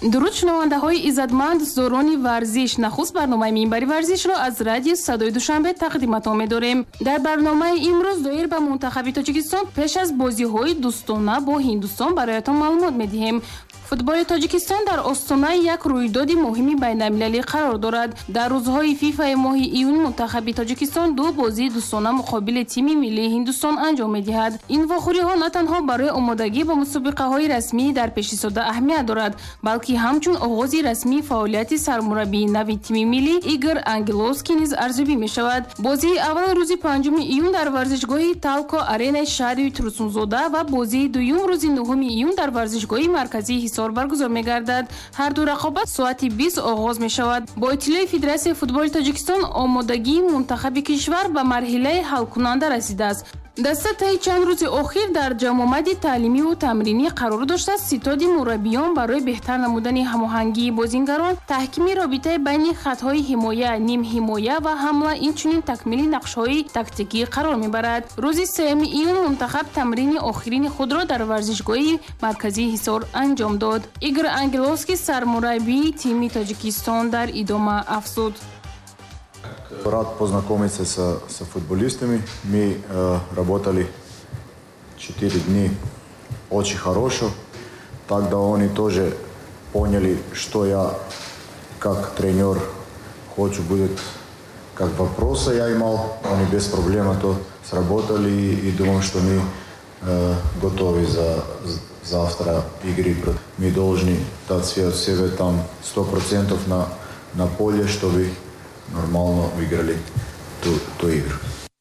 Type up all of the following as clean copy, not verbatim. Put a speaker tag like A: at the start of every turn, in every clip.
A: дуруд шунавандаҳои иззатманд, дӯстдорони варзиш, нахуст барномаи минбари варзишро аз радио Садои Душанбе тақдиматон медорем. Дар барномаи имрӯз доир ба мунтахаби Тоҷикистон пеш аз бозиҳои дӯстона бо Ҳиндустон бароятон маълумот медиҳем. Футболи Тоҷикистон дар остонаи як рӯйдоди муҳими байналмилалӣ қарор дорад. Дар рӯзҳои фифаи моҳи июн мунтахаби Тоҷикистон ду бозии дӯстона муқобили тими миллии Ҳиндустон анҷом медиҳад. Ин вохӯриҳо на танҳо барои омодагӣ ба мусобиқаҳои расмӣ дар пешисода аҳамият дорад, балки ҳамчун оғози расмии фаъолияти сармураббии нави тими миллӣ Игор Ангеловский низ арзёбӣ мешавад. Бозии аввал рӯзи 5 июн дар варзишгоҳи Талко Аренаи шаҳри Турсунзода ва бозии дуюм рӯзи 9 июн дар варзишгоҳи марказии Ҳисор баргузор мегардад. Ҳар ду рақобат соати 20 оғоз мешавад. Бо иттилои Федератсияи футболи Тоҷикистон омодагии мунтахаби кишвар ба марҳилаи ҳалкунанда расидааст. Даста таи чанд рӯзи охир дар ҷамомади таълимиву тамринӣ қарор доштааст ситоди мураббиён барои беҳтар намудани ҳамоҳангии бозингарон, таҳкими робитаи байни хатҳои ҳимоя, нимҳимоя ва ҳамла, инчунин такмили нақшҳои тактикӣ қарор мебарад. рӯзи 3 июн мунтахаб тамрини охирини худро дар варзишгоҳи марказии Ҳисор анҷом дод. Игор Ангеловский, сармураббии тими Тоҷикистон, дар идома афзуд:
B: Рад познакомиться с футболистами. Мы работали 4 дни очень хорошо. Тогда они тоже поняли, что я как тренер хочу будет, как вопросы я имел. Они без проблем то сработали и думаю, что мы готовы за завтра игры. Мы должны дать себе там 100% на поле, чтобы нормально выиграли ту игру.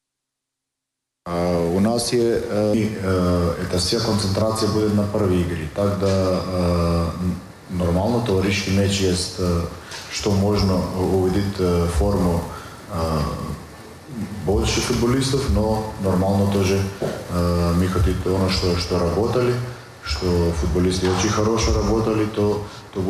B: У нас это вся концентрация будет на первой игре. Тогда нормально теоретически мяч есть, что можно увидеть форму больше футболистов, но нормально тоже мы хотим то, что работали, что футболисты очень хорошо работали, то